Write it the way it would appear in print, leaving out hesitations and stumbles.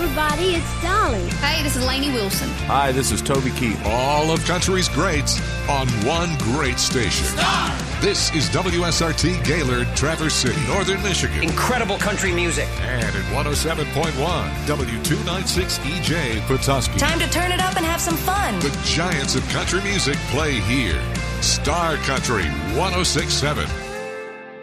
everybody. It's Dolly. Hey, this is Lainey Wilson. Hi, this is Toby Keith. All of country's greats on one great station. Star! This is WSRT Gaylord, Traverse City, Northern Michigan. Incredible country music. And at 107.1, W296EJ, Petoskey. Time to turn it up and have some fun. The giants of country music play here. Star Country 106.7.